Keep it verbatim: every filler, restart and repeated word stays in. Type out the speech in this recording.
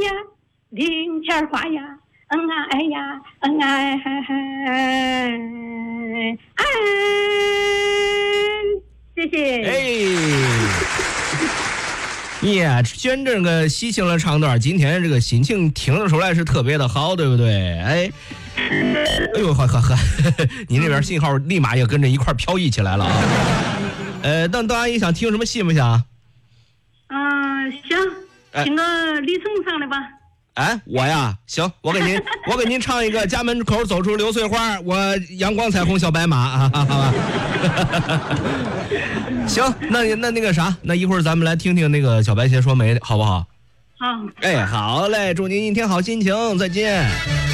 呀，零钱花呀，嗯啊哎呀，嗯啊哎哎，谢谢。 哎，耶，真正个喜庆的唱段，今天这个心情听得出来是特别的好，对不对？哎，哎呦呵呵呵，你那边信号立马也跟着一块飘逸起来了啊！呃，邓邓阿姨想听什么戏不想？ 嗯、呃，行，听个李晨唱的吧。 哎，我呀，行，我给您，我给您唱一个家门口走出流水花，我阳光彩虹小白马啊，好吧？行，那那那个啥，那一会儿咱们来听听那个小白鞋说媒，好不好？ 好。 哎，好嘞，祝您一天好心情，再见。